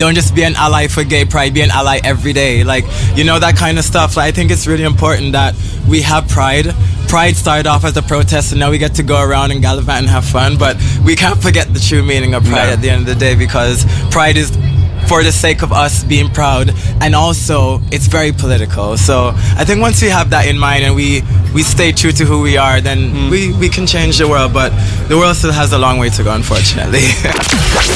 don't just be an ally for gay pride, be an ally every day. Like, you know, that kind of stuff. Like, I think it's really important that we have pride. Pride started off as a protest, and now we get to go around and gallivant and have fun. But we can't forget the true meaning of pride at the end of the day, because pride is for the sake of us being proud, and also it's very political. So I think once we have that in mind and we stay true to who we are, then we can change the world. But the world still has a long way to go, unfortunately.